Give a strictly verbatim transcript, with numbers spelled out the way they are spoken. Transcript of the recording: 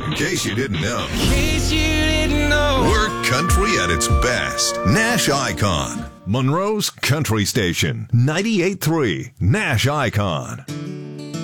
In case you didn't know. In case you didn't know. We're country at its best. Nash Icon. Monroe's Country Station. ninety-eight point three Nash Icon.